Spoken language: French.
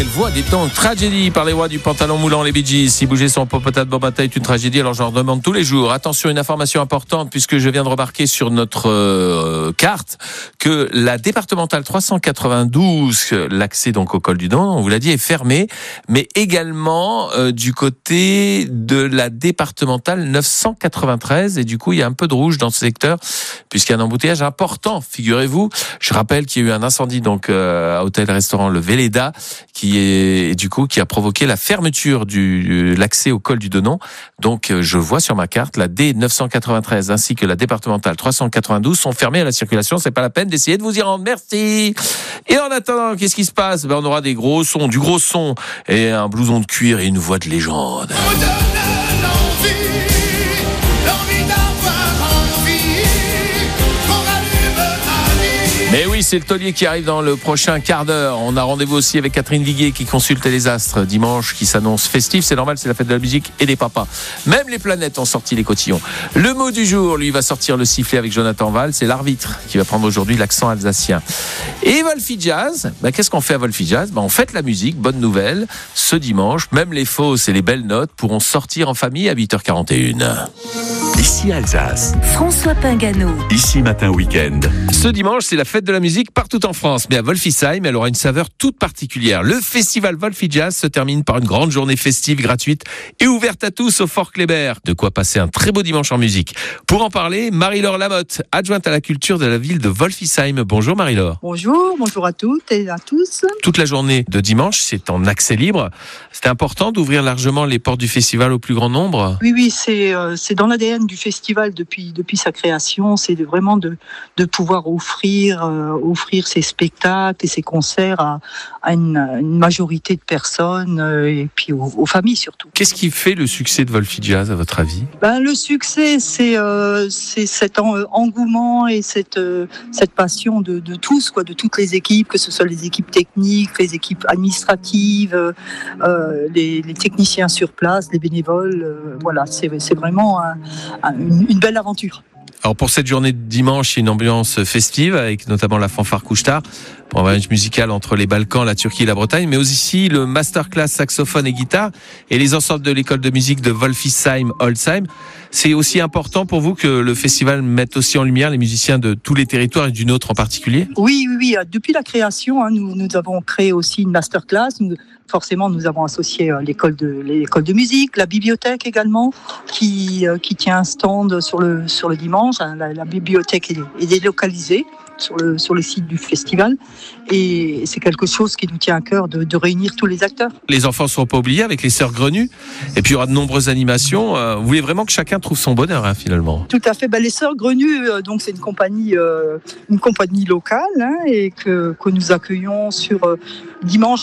Voix des temps, tragédie par les rois du pantalon moulant, les Bee Gees. Si bouger son popotat de Bobata est une tragédie, alors j'en demande tous les jours. Attention, une information importante, puisque je viens de remarquer sur notre carte que la départementale 392, l'accès donc au col du Don, on vous l'a dit, est fermé, mais également du côté de la départementale 993, et du coup il y a un peu de rouge dans ce secteur, puisqu'il y a un embouteillage important, figurez-vous. Je rappelle qu'il y a eu un incendie donc à hôtel-restaurant Le Véleda, qui a provoqué la fermeture de l'accès au col du Donon. Donc, je vois sur ma carte, la D993 ainsi que la départementale 392 sont fermées à la circulation. C'est pas la peine d'essayer de vous y rendre. Merci. Et en attendant, qu'est-ce qui se passe? On aura du gros son et un blouson de cuir et une voix de légende. Mais oui, c'est le taulier qui arrive dans le prochain quart d'heure. On a rendez-vous aussi avec Catherine Viguier qui consulte les astres dimanche, qui s'annonce festif. C'est normal, c'est la fête de la musique et des papas. Même les planètes ont sorti les cotillons. Le mot du jour, lui, va sortir le sifflet avec Jonathan Val. C'est l'arbitre qui va prendre aujourd'hui l'accent alsacien. Et Wolfie Jazz, qu'est-ce qu'on fait à Wolfie Jazz? On fête la musique, bonne nouvelle. Ce dimanche, même les fausses et les belles notes pourront sortir en famille à 8h41. Ici Alsace. François Pingano. Ici Matin Week-end. Ce dimanche, c'est la fête de la musique partout en France, mais à Wolfisheim, elle aura une saveur toute particulière. Le festival Wolfie Jazz se termine par une grande journée festive gratuite et ouverte à tous au Fort Kléber. De quoi passer un très beau dimanche en musique. Pour en parler, Marie-Laure Lamotte, adjointe à la culture de la ville de Wolfisheim. Bonjour Marie-Laure. Bonjour à toutes et à tous. Toute la journée de dimanche, c'est en accès libre. C'était important d'ouvrir largement les portes du festival au plus grand nombre? Oui, c'est dans l'ADN du festival depuis sa création. C'est vraiment de pouvoir offrir ses spectacles et ses concerts à une majorité de personnes et puis aux familles surtout. Qu'est-ce qui fait le succès de Wolfie Jazz à votre avis? Le succès, c'est cet engouement et cette passion de tous, de toutes les équipes, que ce soit les équipes techniques, les équipes administratives, les techniciens sur place, les bénévoles. Voilà, c'est vraiment une belle aventure. Alors pour cette journée de dimanche, il y a une ambiance festive avec notamment la fanfare Couche-Tard pour un voyage musical entre les Balkans, la Turquie et la Bretagne, mais aussi le masterclass saxophone et guitare et les ensembles de l'école de musique de Wolfisheim-Holzheim. C'est aussi important pour vous que le festival mette aussi en lumière les musiciens de tous les territoires et du nôtre en particulier? Oui. Depuis la création, nous avons créé aussi une masterclass. Forcément, nous avons associé l'école de musique, la bibliothèque également, qui tient un stand sur le dimanche. La bibliothèque est délocalisée sur le site du festival, et c'est quelque chose qui nous tient à cœur de réunir tous les acteurs. Les enfants ne seront pas oubliés avec les Sœurs Grenues, et puis il y aura de nombreuses animations. Vous voulez vraiment que chacun trouve son bonheur, finalement? Tout à fait. Les Sœurs Grenues, donc c'est une compagnie locale, et que nous accueillons sur dimanche